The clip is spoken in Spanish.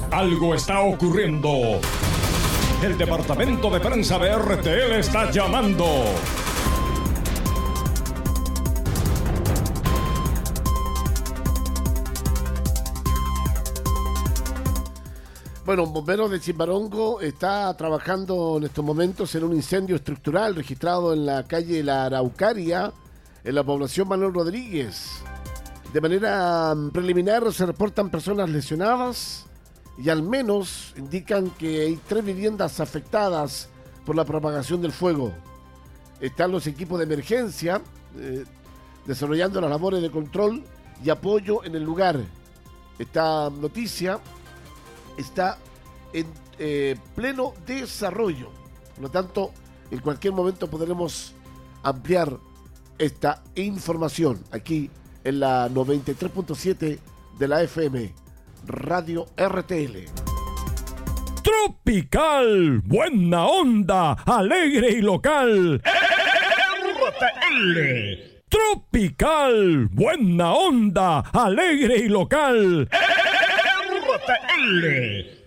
Algo está ocurriendo. El departamento de prensa de RTL está llamando. Bueno, Bomberos de Chimbarongo está trabajando en estos momentos en un incendio estructural registrado en la calle La Araucaria, en la población Manuel Rodríguez. De manera preliminar se reportan personas lesionadas y al menos indican que hay 3 viviendas afectadas por la propagación del fuego. Están los equipos de emergencia desarrollando las labores de control y apoyo en el lugar. Esta noticia está en pleno desarrollo. Por lo tanto, en cualquier momento podremos ampliar esta información aquí en la 93.7 de la FM, Radio RTL. Tropical, buena onda, alegre y local. RTL. Tropical, buena onda, alegre y local. RTL.